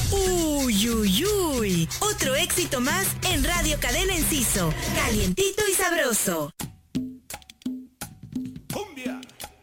Uy, uy, uy. Otro éxito más en Radio Cadena Enciso. Calientito y sabroso.